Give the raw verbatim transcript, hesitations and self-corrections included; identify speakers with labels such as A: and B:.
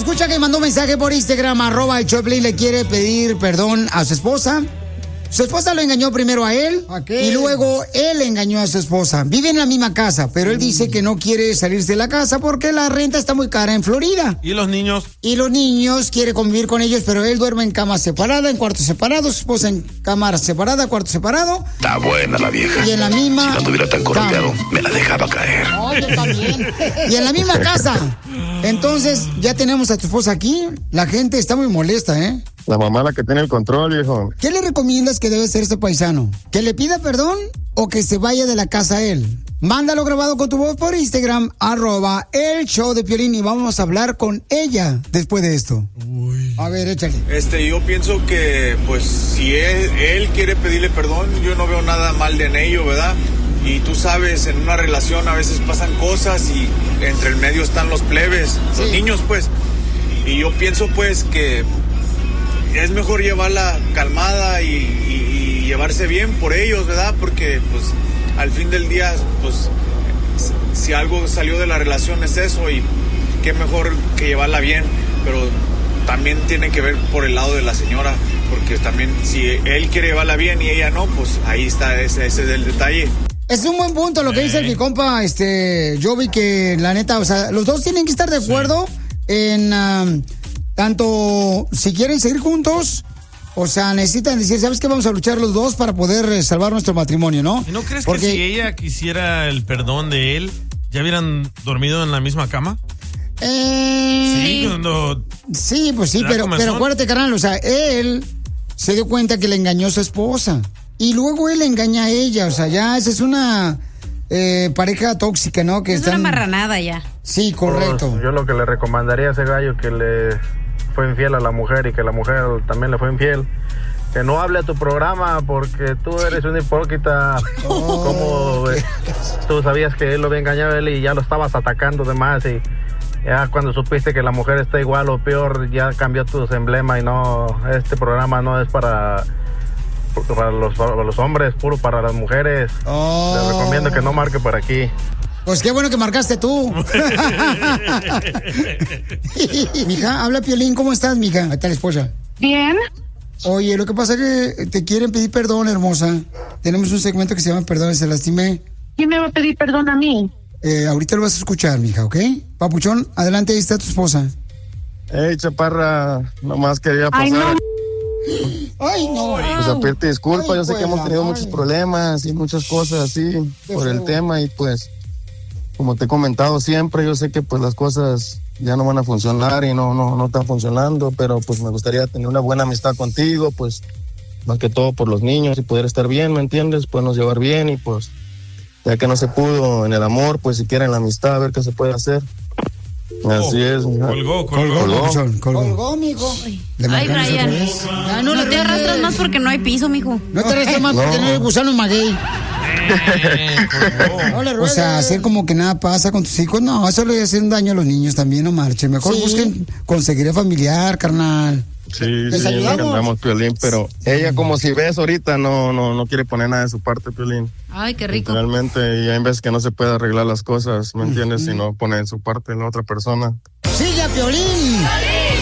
A: escucha que mandó un mensaje por Instagram, arroba el Choplin, le quiere pedir perdón a su esposa. Su esposa lo engañó primero a él y luego él engañó a su esposa. Viven en la misma casa, pero él dice que no quiere salirse de la casa porque la renta está muy cara en Florida.
B: ¿Y los niños?
A: Y los niños, quiere convivir con ellos, pero él duerme en cama separada, en cuarto separado, su esposa en cámara separada, cuarto separado.
C: Está buena la vieja.
A: Y en la misma...
C: Si no estuviera tan correteado, me la dejaba caer.
A: Oh, yo también. Y en la misma casa. Entonces, ya tenemos a tu esposa aquí. La gente está muy molesta, ¿eh?
D: La mamá la que tiene el control, viejo.
A: ¿Qué le recomiendas que debe ser este paisano? ¿Que le pida perdón o que se vaya de la casa él? Mándalo grabado con tu voz por Instagram, arroba el show de Piolín, y vamos a hablar con ella después de esto. Uy. A ver, échale.
E: Este, yo pienso que, pues, si él, él quiere pedirle perdón, yo no veo nada mal de en ello, ¿verdad? Y tú sabes, en una relación a veces pasan cosas y entre el medio están los plebes, los sí. niños, pues. Y yo pienso, pues, que es mejor llevarla calmada y, y, y llevarse bien por ellos, ¿verdad? Porque, pues, al fin del día, pues, si algo salió de la relación es eso, y qué mejor que llevarla bien, pero también tiene que ver por el lado de la señora, porque también si él quiere llevarla bien y ella no, pues ahí está, ese, ese es el detalle.
A: Es un buen punto lo que dice mi compa, este, yo vi que la neta, o sea, los dos tienen que estar de acuerdo sí. en... Um, tanto si quieren seguir juntos, o sea, necesitan decir, ¿sabes qué? Vamos a luchar los dos para poder eh, salvar nuestro matrimonio, ¿no?
B: ¿Y no crees
A: Porque...
B: que si ella quisiera el perdón de él, ya hubieran dormido en la misma cama?
A: Eh...
B: Sí, cuando...
A: Sí, pues sí, pero, pero acuérdate, carnal, o sea, él se dio cuenta que le engañó a su esposa y luego él engaña a ella, o sea, ya esa es una... Eh, pareja tóxica, ¿no? Que
F: es
A: están...
F: una marranada ya.
A: Sí, correcto.
G: Pues yo lo que le recomendaría a ese gallo que le fue infiel a la mujer y que la mujer también le fue infiel, que no hable a tu programa porque tú eres un hipócrita. Oh. Como eh, tú sabías que él lo había engañado a él y ya lo estabas atacando de más, y ya cuando supiste que la mujer está igual o peor, ya cambió tu emblema. Y no, este programa no es para... para los, para los hombres, puro para las mujeres. Oh. Les recomiendo que no marque por aquí.
A: Pues qué bueno que marcaste tú. Mija, habla Piolín, ¿cómo estás, mija? Ahí está la esposa.
H: Bien.
A: Oye, lo que pasa es que te quieren pedir perdón, hermosa. Tenemos un segmento que se llama Perdón, se lastimé.
H: ¿Quién me va a pedir perdón a mí?
A: Eh, ahorita lo vas a escuchar, mija, ¿ok? Papuchón, adelante, ahí está tu esposa.
D: Ey, chaparra, nomás quería pasar...
H: Ay, no.
A: Ay, no.
D: Pues a pedirte disculpas, yo sé que hemos tenido muchos problemas y muchas cosas así por el tema, y pues, como te he comentado siempre, yo sé que pues las cosas ya no van a funcionar y no, no, no están funcionando, pero pues me gustaría tener una buena amistad contigo, pues, más que todo por los niños y poder estar bien, ¿me entiendes? Podernos llevar bien, y pues, ya que no se pudo en el amor, pues siquiera en la amistad, a ver qué se puede hacer. Así es.
B: Colgó, colgó.
A: Colgó, colgó.
F: Colgó, mijo. Ay, Brian. Ya no, no te arrastras más porque no hay piso, mijo.
A: No te arrastras más porque no hay gusano maguey. O sea, hacer como que nada pasa con tus hijos, no, eso le hace un daño a los niños también, no marchen. Mejor sí. busquen conseguir familiar, carnal.
D: Sí, sí, nos encantamos, Piolín, pero ella, como si ves ahorita, no, no, no quiere poner nada de su parte, Piolín.
F: Ay, qué rico.
D: Realmente, y hay veces que no se puede arreglar las cosas, ¿me entiendes? Si no pone en su parte la otra persona.
A: ¡Sigue a Piolín!